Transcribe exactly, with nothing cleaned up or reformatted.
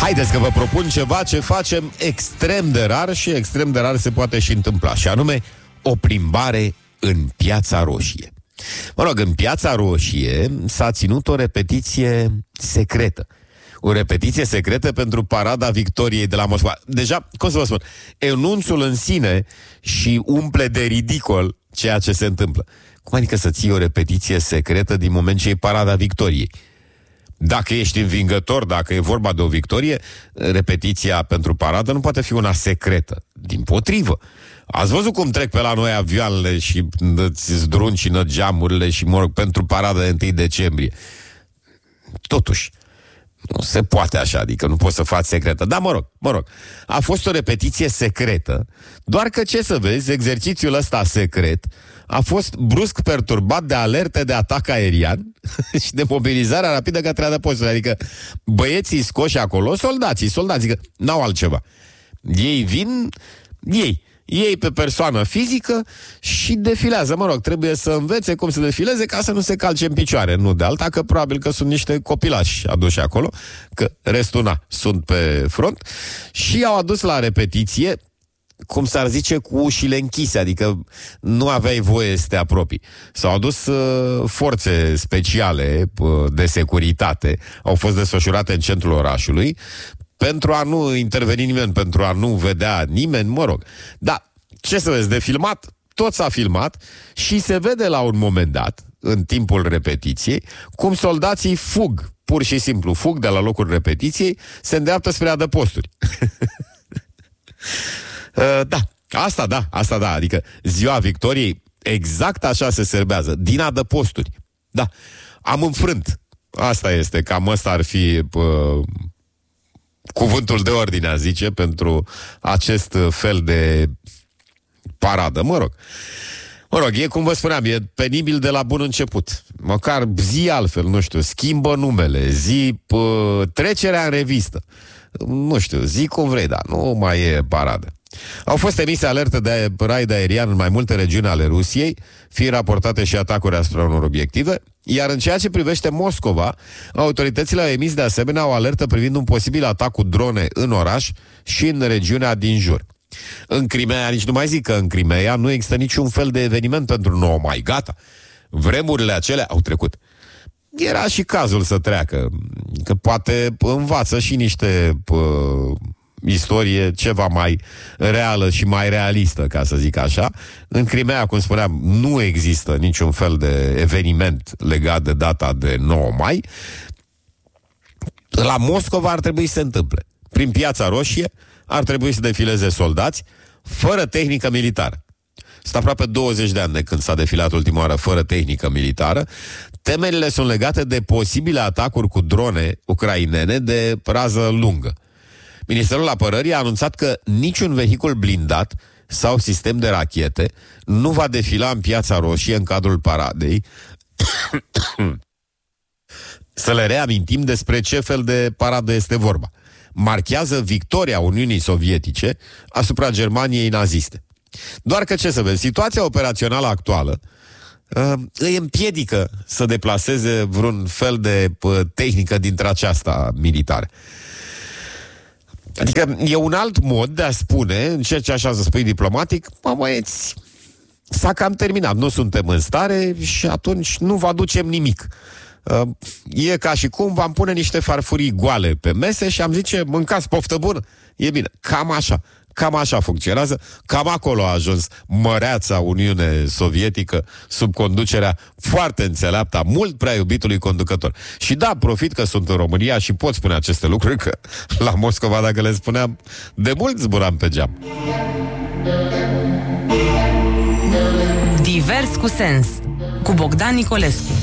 Haideți că vă propun ceva ce facem extrem de rar și extrem de rar se poate și întâmpla, și anume o plimbare în Piața Roșie. Mă rog, în Piața Roșie s-a ținut o repetiție secretă. O repetiție secretă pentru Parada Victoriei de la Moscova. Deja, cum să vă spun, enunțul în sine și umple de ridicol ceea ce se întâmplă. Cum adică să ții o repetiție secretă din moment ce e Parada Victoriei? Dacă ești învingător, dacă e vorba de o victorie, repetiția pentru paradă nu poate fi una secretă. Dimpotrivă. Ați văzut cum trec pe la noi avioanele și îți zdruncină geamurile și, mă rog, pentru parada de întâi decembrie. Totuși, nu se poate așa, adică nu poți să faci secretă. Dar mă rog, mă rog, a fost o repetiție secretă, doar că, ce să vezi, exercițiul ăsta secret a fost brusc perturbat de alerte de atac aerian și de mobilizarea rapidă către adăposturi. Adică băieții scoși acolo, soldații, soldații, că n-au altceva. Ei vin, ei, ei pe persoană fizică și defilează. Mă rog, trebuie să învețe cum să defileze ca să nu se calce în picioare. Nu de alta, că probabil că sunt niște copilași aduși acolo, că restul na, sunt pe front. Și i-au adus la repetiție, cum s-ar zice, cu ușile închise, adică nu aveai voie să te apropii. S-au adus uh, forțe speciale uh, de securitate, au fost desfășurate în centrul orașului, pentru a nu interveni nimeni, pentru a nu vedea nimeni, mă rog. Dar, ce să vezi, de filmat, tot s-a filmat și se vede la un moment dat, în timpul repetiției, cum soldații fug, pur și simplu, fug de la locul repetiției, se îndreaptă spre adăposturi. Uh, da, asta da, asta da, adică ziua Victoriei exact așa se serbează, din adăposturi. Da, am înfrânt. Asta este, cam ăsta ar fi uh, cuvântul de ordine, a zice, pentru acest fel de paradă, mă rog. Mă rog, e cum vă spuneam, e penibil de la bun început. Măcar zi altfel, nu știu, schimbă numele, zi uh, trecerea în revistă. Nu știu, zi cum vrei, dar nu mai e paradă. Au fost emise alerte de raid aerian în mai multe regiuni ale Rusiei, fiind raportate și atacuri asupra unor obiective, iar în ceea ce privește Moscova, autoritățile au emis de asemenea o alertă privind un posibil atac cu drone în oraș și în regiunea din jur. În Crimea, nici nu mai zic că în Crimea nu există niciun fel de eveniment pentru nouă mai, gata. Vremurile acelea au trecut. Era și cazul să treacă, că poate învață și niște uh, istorie ceva mai reală și mai realistă, ca să zic așa. În Crimea, cum spuneam, nu există niciun fel de eveniment legat de data de nouă mai. La Moscova ar trebui să se întâmple. Prin Piața Roșie ar trebui să defileze soldați fără tehnică militară. Sunt aproape douăzeci de ani de când s-a defilat ultima oară fără tehnică militară. Temerile sunt legate de posibile atacuri cu drone ucrainene de rază lungă. Ministerul Apărării a anunțat că niciun vehicul blindat sau sistem de rachete nu va defila în Piața Roșie în cadrul paradei. Să le reamintim despre ce fel de paradă este vorba. Marchează victoria Uniunii Sovietice asupra Germaniei naziste. Doar că, ce să vezi, situația operațională actuală uh, îi împiedică să deplaseze vreun fel de uh, tehnică dintre aceasta militară. Adică e un alt mod de a spune, încerci așa să spui diplomatic, mă băieți, s-a cam terminat, nu suntem în stare și atunci nu vă aducem nimic. Uh, e ca și cum v-am pune niște farfurii goale pe mese și am zice, mâncați, poftă bună. E bine, cam așa. Cam așa funcționează, cam acolo a ajuns măreața Uniune Sovietică sub conducerea foarte înțeleaptă a mult prea iubitului conducător. Și da, profit că sunt în România și pot spune aceste lucruri, că la Moscova, dacă le spuneam, de mult zburam pe geam. Divers cu sens, cu Bogdan Nicolescu.